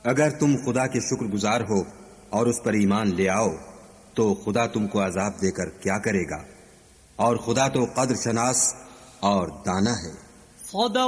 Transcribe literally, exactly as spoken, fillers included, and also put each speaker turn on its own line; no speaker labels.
अगर तुम खुदा के शुक्रगुजार हो और उस पर ईमान ले आओ तो खुदा तुमको अजाब देकर क्या करेगा, और खुदा तो कद्र शनास और दाना है।